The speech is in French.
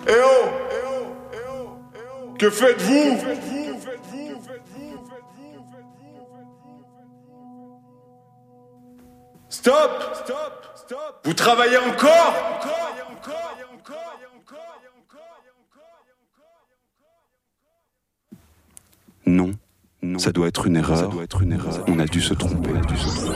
Eh oh! Que faites-vous? Stop! Vous travaillez encore? Non, ça doit être une erreur. On a dû se tromper.